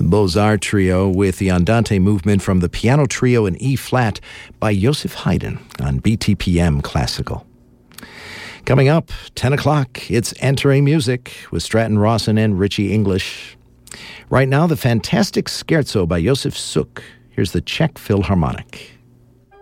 Beaux-Arts Trio with the Andante movement from the Piano Trio in E-flat by Joseph Haydn on BTPM Classical. Coming up, 10 o'clock, it's Entering Music with Stratton Rawson and Richie English. Right now, the fantastic Scherzo by Josef Suk. Here's the Czech Philharmonic.